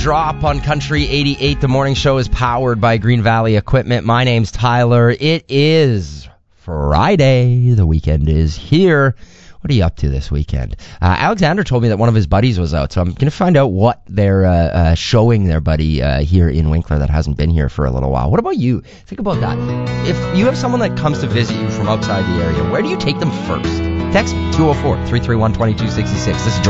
drop on Country 88. The morning show is powered by Green Valley Equipment. My name's Tyler. It is Friday. The weekend is here. What are you up to this weekend? Alexander told me that one of his buddies was out, so I'm going to find out what they're showing their buddy here in Winkler that hasn't been here for a little while. What about you? Think about that. If you have someone that comes to visit you from outside the area, where do you take them first? Text 204-331-2266. This is